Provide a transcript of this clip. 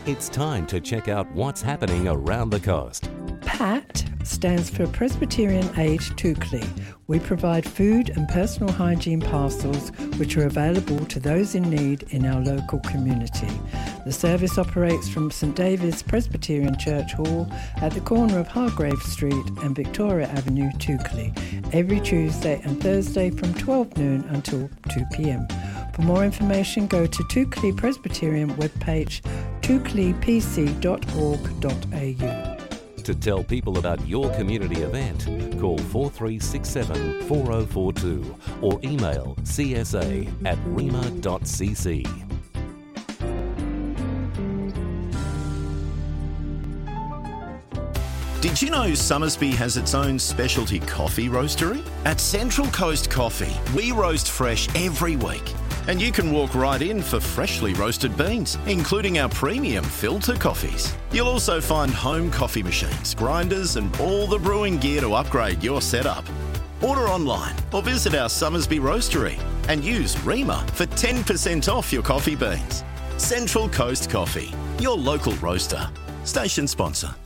It's time to check out what's happening around the coast. PAT stands for Presbyterian Aid Toukley. We provide food and personal hygiene parcels which are available to those in need in our local community. The service operates from St David's Presbyterian Church Hall at the corner of Hargrave Street and Victoria Avenue, Toukley, every Tuesday and Thursday from 12 noon until 2 p.m. For more information, go to Toukley Presbyterian webpage, toukleypc.org.au. To tell people about your community event, call 4367 4042 or email csa@rema.cc. Did you know Summersby has its own specialty coffee roastery? At Central Coast Coffee, we roast fresh every week. And you can walk right in for freshly roasted beans, including our premium filter coffees. You'll also find home coffee machines, grinders, and all the brewing gear to upgrade your setup. Order online or visit our Summersby roastery and use REMA for 10% off your coffee beans. Central Coast Coffee, your local roaster. Station sponsor.